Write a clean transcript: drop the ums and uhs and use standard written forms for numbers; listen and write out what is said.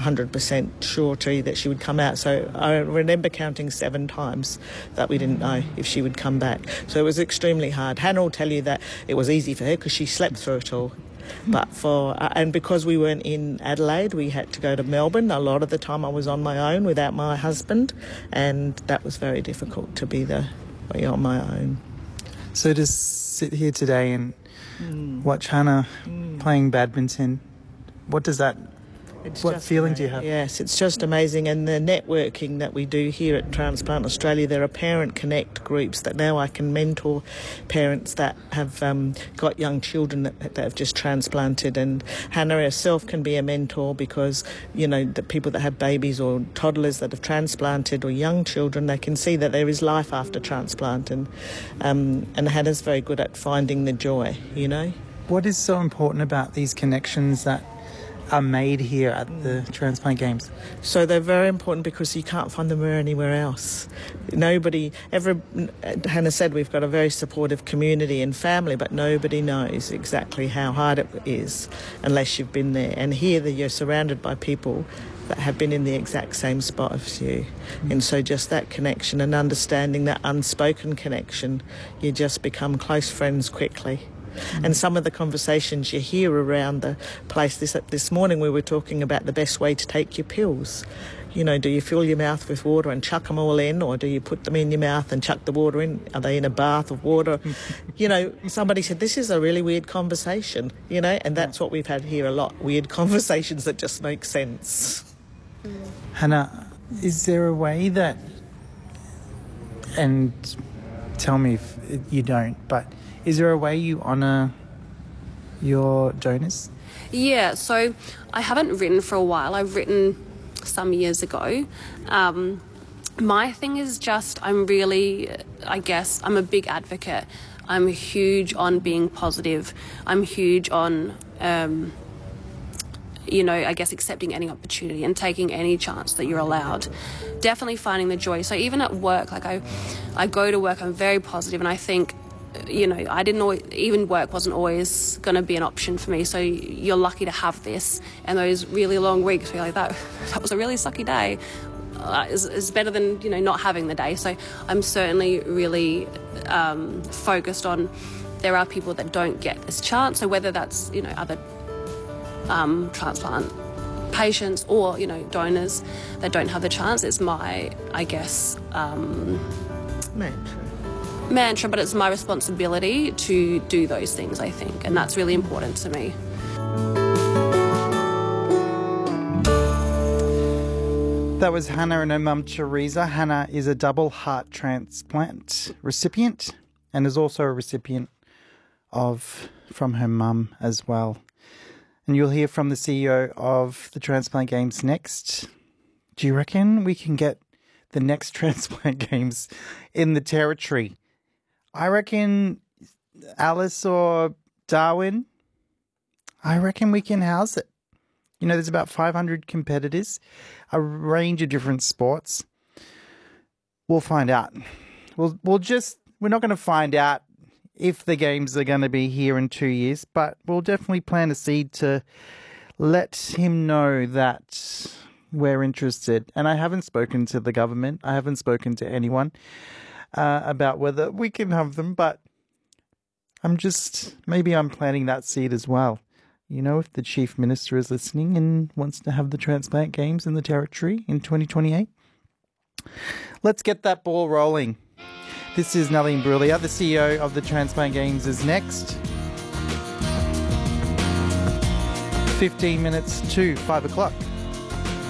100% surety that she would come out. So I remember counting 7 times that we didn't know if she would come back. So it was extremely hard. Hannah will tell you that it was easy for her because she slept through it all. But and because we weren't in Adelaide, we had to go to Melbourne. A lot of the time I was on my own without my husband, and that was very difficult to be on my own. So to sit here today and watch Hannah playing badminton, what feeling do you have? Yes, it's just amazing. And the networking that we do here at Transplant Australia, there are parent connect groups that now I can mentor parents that have got young children that have just transplanted. And Hannah herself can be a mentor because, you know, the people that have babies or toddlers that have transplanted or young children, they can see that there is life after transplant. And Hannah's very good at finding the joy, you know. What is so important about these connections that are made here at the Transplant Games? So they're very important because you can't find them anywhere else. Hannah said we've got a very supportive community and family, but nobody knows exactly how hard it is unless you've been there. And here you're surrounded by people that have been in the exact same spot as you. And so just that connection and understanding that unspoken connection, you just become close friends quickly. And some of the conversations you hear around the place, this morning we were talking about the best way to take your pills. You know, do you fill your mouth with water and chuck them all in, or do you put them in your mouth and chuck the water in? Are they in a bath of water? You know, somebody said, this is a really weird conversation, you know, and that's what we've had here a lot, weird conversations that just make sense. Hannah, is there a way that, and tell me if you don't, but is there a way you honour your donors? Yeah, so I haven't written for a while. I've written some years ago. My thing is just I'm a big advocate. I'm huge on being positive. I'm huge on, accepting any opportunity and taking any chance that you're allowed. Definitely finding the joy. So even at work, I go to work, I'm very positive, and I think, you know, even work wasn't always going to be an option for me. So you're lucky to have this, and those really long weeks where you're like, that was a really sucky day. Is better than, you know, not having the day. So I'm certainly really focused on there are people that don't get this chance. So whether that's, you know, other transplant patients or, you know, donors that don't have the chance, it's my, mantra, but it's my responsibility to do those things, I think, and that's really important to me. That was Hannah and her mum Teresa. Hannah is a double heart transplant recipient and is also a recipient from her mum as well. And you'll hear from the CEO of the Transplant Games next. Do you reckon we can get the next Transplant Games in the Territory? I reckon Alice or Darwin, I reckon we can house it. You know, there's about 500 competitors, a range of different sports. We'll find out. We're not going to find out if the games are going to be here in 2 years, but we'll definitely plant a seed to let him know that we're interested. And I haven't spoken to the government. I haven't spoken to anyone about whether we can have them, but maybe I'm planting that seed as well. You know, if the Chief Minister is listening and wants to have the Transplant Games in the Territory in 2028, let's get that ball rolling. This is Nalini Brulia. The CEO of the Transplant Games is next. 15 minutes to 5 o'clock.